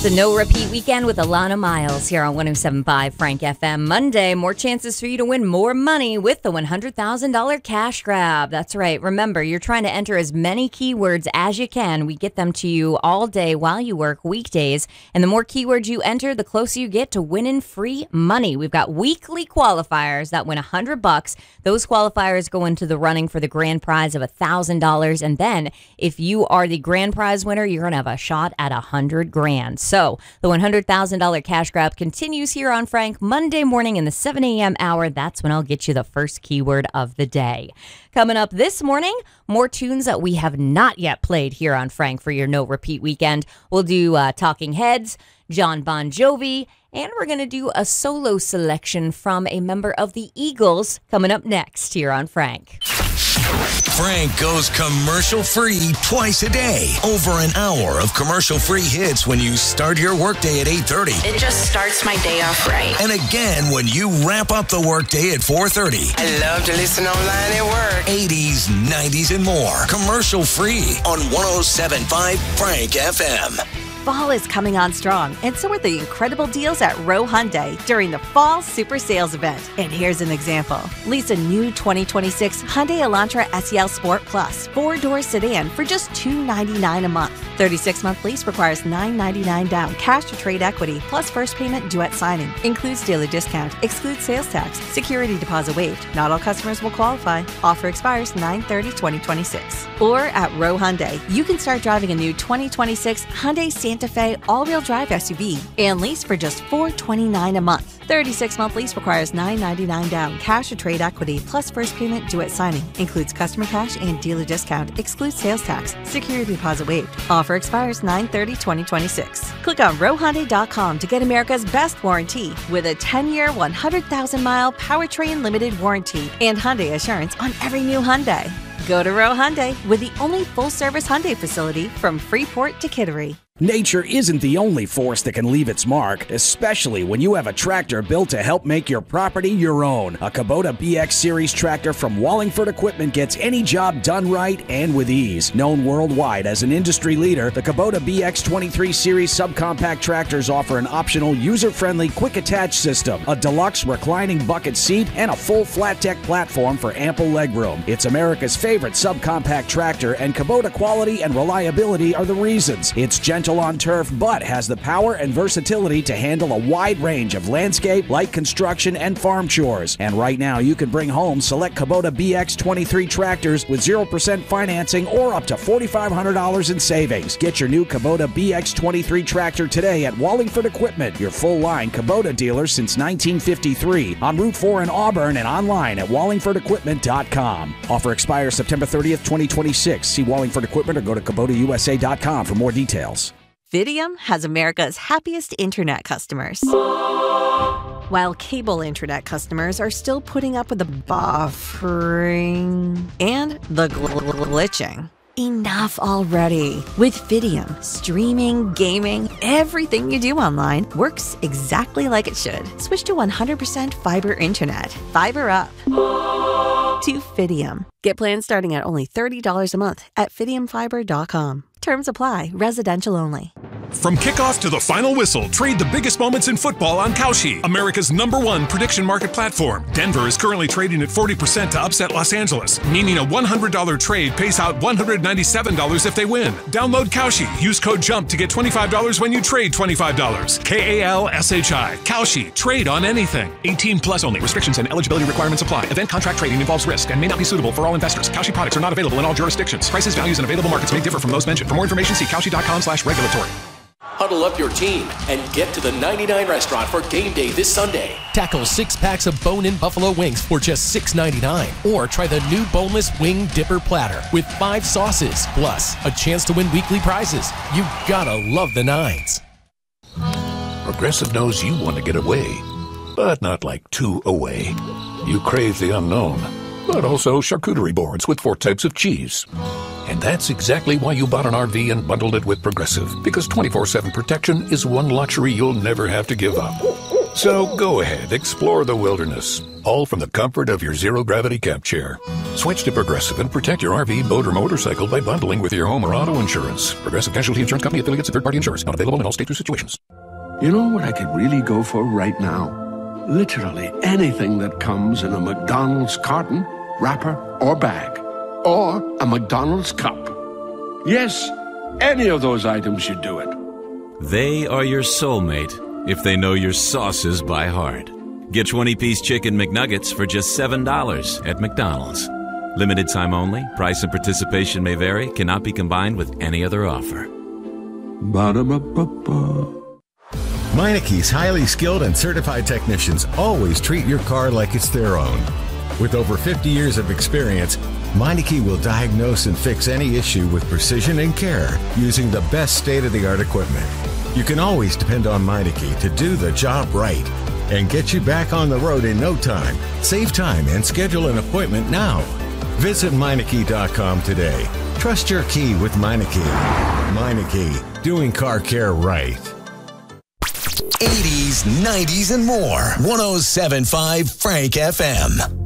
a no-repeat weekend with Alana Miles here on 107.5 Frank FM. Monday, more chances for you to win more money with the $100,000 cash grab. That's right. Remember, you're trying to enter as many keywords as you can. We get them to you all day while you work weekdays. And the more keywords you enter, the closer you get to winning free money. We've got weekly qualifiers that win $100. Those qualifiers go into the running for the grand prize of $1,000. And then if you are the grand prize winner, you're going to have a shot at $100,000. So the $100,000 cash grab continues here on Frank Monday morning in the 7 a.m. hour. That's when I'll get you the first keyword of the day. Coming up this morning, more tunes that we have not yet played here on Frank for your no repeat weekend. We'll do Talking Heads, John Bon Jovi, and we're going to do a solo selection from a member of the Eagles coming up next here on Frank. Frank goes commercial-free twice a day. Over an hour of commercial-free hits when you start your workday at 8:30. It just starts my day off right. And again when you wrap up the workday at 4:30. I love to listen online at work. 80s, 90s, and more. Commercial-free on 107.5 Frank FM. Fall is coming on strong, and so are the incredible deals at Rowe Hyundai during the Fall Super Sales Event. And here's an example. Lease a new 2026 Hyundai Elantra SEL Sport Plus 4-door sedan for just $299 a month. 36-month lease requires $999 down, cash or trade equity, plus first payment due at signing. Includes dealer discount, excludes sales tax, security deposit waived. Not all customers will qualify. Offer expires 9/30/2026. Or at Rowe Hyundai, you can start driving a new 2026 Hyundai Santa Fe all-wheel drive SUV and lease for just $429 a month. 36-month lease requires $999 down, cash or trade equity, plus first payment due at signing. Includes customer cash and dealer discount, excludes sales tax, security deposit waived. Offer expires 9/30/2026. Click on RoweHyundai.com to get America's best warranty with a 10-year, 100,000-mile powertrain limited warranty and Hyundai Assurance on every new Hyundai. Go to Rowe Hyundai with the only full-service Hyundai facility from Freeport to Kittery. Nature isn't the only force that can leave its mark, especially when you have a tractor built to help make your property your own. A Kubota BX Series tractor from Wallingford Equipment gets any job done right and with ease. Known worldwide as an industry leader, the Kubota BX 23 Series subcompact tractors offer an optional user-friendly quick attach system, a deluxe reclining bucket seat, and a full flat deck platform for ample legroom. It's America's favorite subcompact tractor, and Kubota quality and reliability are the reasons. It's gentle on turf, but has the power and versatility to handle a wide range of landscape, light construction, and farm chores. And right now, you can bring home select Kubota BX 23 tractors with 0% financing or up to $4,500 in savings. Get your new Kubota BX 23 tractor today at Wallingford Equipment, your full-line Kubota dealer since 1953, on Route 4 in Auburn and online at wallingfordequipment.com. Offer expires September 30th, 2026. See Wallingford Equipment or go to KubotaUSA.com for more details. Fidium has America's happiest internet customers. While cable internet customers are still putting up with the buffering and the glitching. Enough already. With Fidium, streaming, gaming, everything you do online works exactly like it should. Switch to 100% fiber internet. Fiber up. To Fidium. Get plans starting at only $30 a month at FidiumFiber.com. Terms apply. Residential only. From kickoff to the final whistle, trade the biggest moments in football on Kalshi, America's #1 prediction market platform. Denver is currently trading at 40% to upset Los Angeles, meaning a $100 trade pays out $197 if they win. Download Kalshi. Use code JUMP to get $25 when you trade $25. KALSHI. Kalshi. Trade on anything. 18 plus only. Restrictions and eligibility requirements apply. Event contract trading involves risk and may not be suitable for all investors. Kalshi products are not available in all jurisdictions. Prices, values, and available markets may differ from those mentioned. For more information, see Kalshi.com/regulatory. Huddle up your team and get to the 99 restaurant for game day this Sunday. Tackle 6 packs of bone-in buffalo wings for just $6.99. Or try the new boneless wing dipper platter with 5 sauces, plus a chance to win weekly prizes. You gotta love the nines. Progressive knows you want to get away, but not like too away. You crave the unknown, but also charcuterie boards with 4 types of cheese. And that's exactly why you bought an RV and bundled it with Progressive, because 24/7 protection is one luxury you'll never have to give up. So go ahead, explore the wilderness, all from the comfort of your zero-gravity camp chair. Switch to Progressive and protect your RV, boat, or motorcycle by bundling with your home or auto insurance. Progressive Casualty Insurance Company affiliates and third-party insurers. Not available in all states or situations. You know what I could really go for right now? Literally anything that comes in a McDonald's carton, wrapper, or bag. Or a McDonald's cup. Yes, any of those items should do it. They are your soulmate if they know your sauces by heart. Get 20-piece chicken McNuggets for just $7 at McDonald's. Limited time only. Price and participation may vary. Cannot be combined with any other offer. Ba-da-ba-ba-ba. Meineke's highly skilled and certified technicians always treat your car like it's their own. With over 50 years of experience, Meineke will diagnose and fix any issue with precision and care using the best state-of-the-art equipment. You can always depend on Meineke to do the job right and get you back on the road in no time. Save time and schedule an appointment now. Visit Meineke.com today. Trust your key with Meineke. Meineke, doing car care right. 80s, 90s, and more. 107.5 Frank FM.